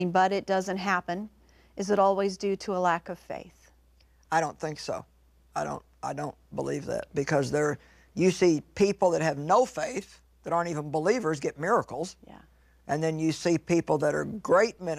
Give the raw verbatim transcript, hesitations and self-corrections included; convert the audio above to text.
but it doesn't happen, is it always due to a lack of faith? I don't think so. I don't, I don't believe that, because there, you see people that have no faith, that aren't even believers, get miracles. Yeah. And then you see people that are great ministers